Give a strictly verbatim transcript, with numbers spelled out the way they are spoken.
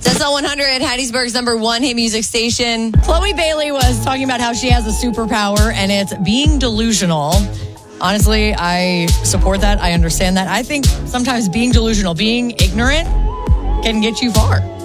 Denzel one hundred, Hattiesburg's number one hit music station. Chloe Bailey was talking about how she has a superpower, and it's being delusional. Honestly, I support that. I understand that. I think sometimes being delusional, being ignorant, can get you far.